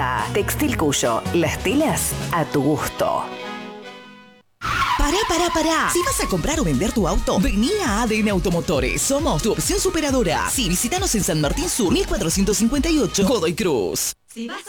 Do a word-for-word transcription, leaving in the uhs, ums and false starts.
Cuya. Textil Cuyo. Las telas a tu gusto. Pará, pará, pará. Si vas a comprar o vender tu auto, vení a A D N Automotores. Somos tu opción superadora. Sí, visítanos en San Martín Sur, mil cuatrocientos cincuenta y ocho, Godoy Cruz. Si vas